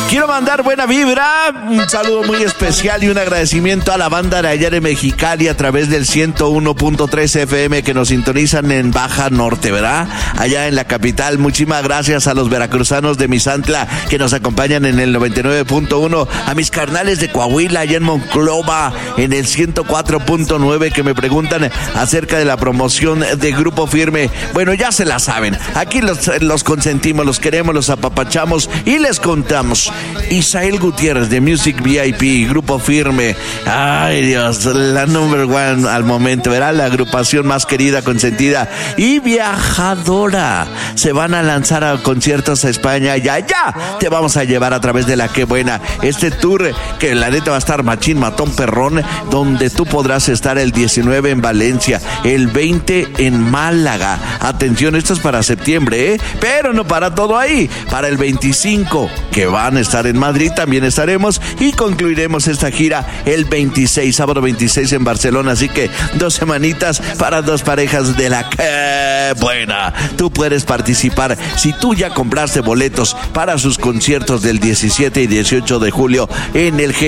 Quiero mandar buena vibra, un saludo muy especial y un agradecimiento a la banda de allá de Mexicali a través del 101.3 FM que nos sintonizan en Baja Norte, ¿verdad? Allá en la capital. Muchísimas gracias a los veracruzanos de Misantla que nos acompañan en el 99.1, a mis carnales de Coahuila allá en Monclova en el 104.9 que me preguntan acerca de la promoción de Grupo Firme. Bueno, ya se la saben. Aquí los consentimos, los queremos, los apapachamos y les contamos. Isael Gutiérrez de Music VIP, Grupo Firme. Ay, Dios, la number one al momento, ¿verdad? La agrupación más querida, consentida y viajadora. Se van a lanzar a conciertos a España. Ya te vamos a llevar a través de La Qué Buena. Este tour que la neta va a estar machín, matón, perrón, donde tú podrás estar el 19 en Valencia, el 20 en Málaga. Atención, esto es para septiembre, ¿eh? Pero no para todo ahí. Para el 25, que van a estar en Madrid, también estaremos y concluiremos esta gira el 26, sábado 26 en Barcelona. Así que 2 semanitas para 2 parejas de La Qué Buena. Tú puedes participar si tú ya compraste boletos para sus conciertos del 17 y 18 de julio en el